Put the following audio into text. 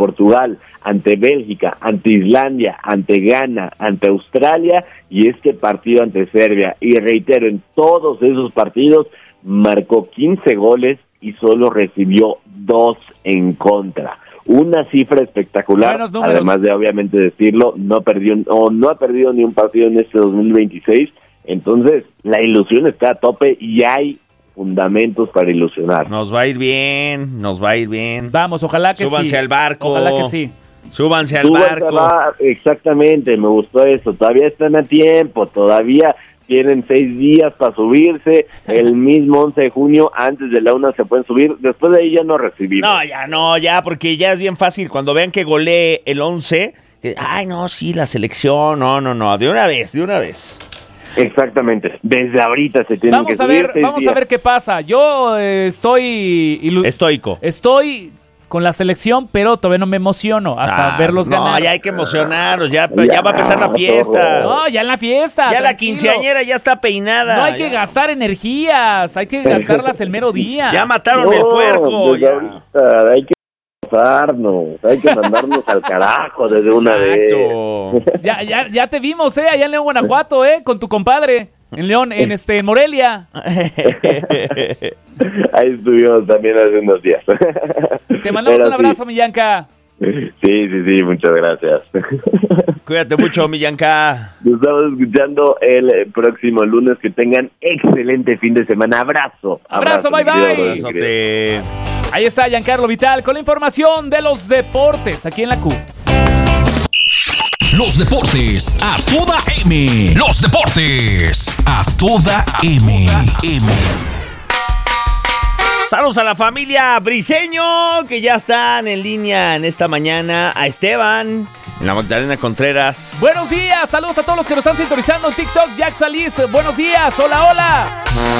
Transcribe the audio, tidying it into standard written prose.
Portugal, ante Bélgica, ante Islandia, ante Ghana, ante Australia y este partido ante Serbia. Y reitero, en todos esos partidos marcó 15 goles y solo recibió 2 en contra. Una cifra espectacular, además de obviamente decirlo, no ha perdido ni un partido en este 2026, entonces la ilusión está a tope y hay fundamentos para ilusionar. Nos va a ir bien. Vamos, ojalá que Súbanse al barco. Ojalá que sí. Súbanse al barco. Exactamente, me gustó eso. Todavía están a tiempo, todavía tienen 6 días para subirse. El mismo 11 de junio, antes de la 1 se pueden subir. Después de ahí ya no recibimos. Ya, porque ya es bien fácil. Cuando vean que golee el 11, la selección, no, de una vez. Exactamente, desde ahorita se tienen que subir. Vamos a ver qué pasa. Yo estoy estoico. Estoy con la selección, pero todavía no me emociono hasta verlos ganar. No, ya hay que emocionarnos, ya va a empezar la fiesta. No, ya en la fiesta. Ya la quinceañera ya está peinada. No hay que gastar energías, hay que gastarlas el mero día. Ya mataron el puerco. Desde ahorita hay que hay que mandarnos al carajo desde una vez. Ya te vimos, allá en León, Guanajuato, con tu compadre. En León, en Morelia. Ahí estuvimos también hace unos días. Te mandamos un abrazo, mi Yanka. Sí, muchas gracias. Cuídate mucho, mi Yanka. Nos estamos escuchando el próximo lunes. Que tengan excelente fin de semana. Abrazo, bye. Abrazote. Ahí está Giancarlo Vital con la información de los deportes aquí en la Q. Los deportes a toda M. Los deportes a toda M. Saludos a la familia Briseño, que ya están en línea en esta mañana. A Esteban, en la Magdalena Contreras. Buenos días, saludos a todos los que nos están sintonizando en TikTok. Jack Salís, buenos días, hola.